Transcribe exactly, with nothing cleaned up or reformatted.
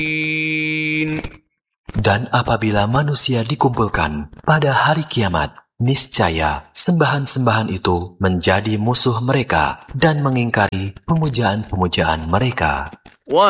Dan apabila manusia dikumpulkan pada hari kiamat, niscaya sembahan-sembahan itu menjadi musuh mereka dan mengingkari pemujaan-pemujaan mereka.